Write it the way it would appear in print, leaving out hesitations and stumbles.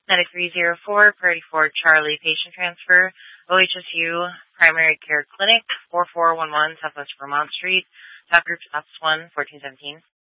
9304, Priority 4 Charlie, patient transfer, OHSU Primary Care Clinic, 4411 Southwest Vermont Street, top group stops 1, 1417.